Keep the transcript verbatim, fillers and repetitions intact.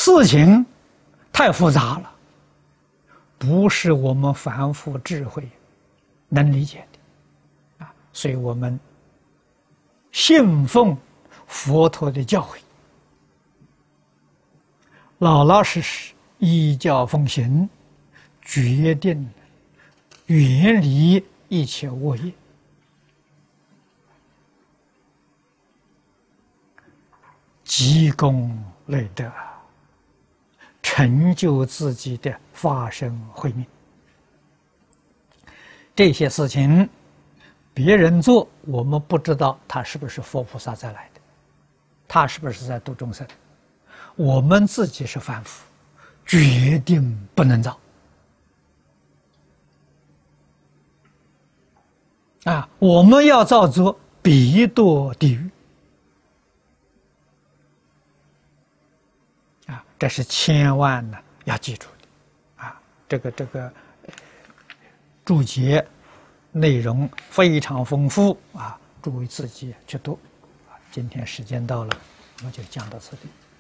事情太复杂了，不是我们凡夫智慧能理解的啊，所以我们信奉佛陀的教诲，老老实实依教奉行，决定远离一切恶业，积功累德，成就自己的法身慧命。这些事情别人做，我们不知道他是不是佛菩萨再来的，他是不是在度众生。我们自己是凡夫，决定不能造啊！我们要造作，必堕地狱啊！这是千万呢要记住的啊！这个这个注解内容非常丰富啊，诸位自己去读啊。今天时间到了，我就讲到这里。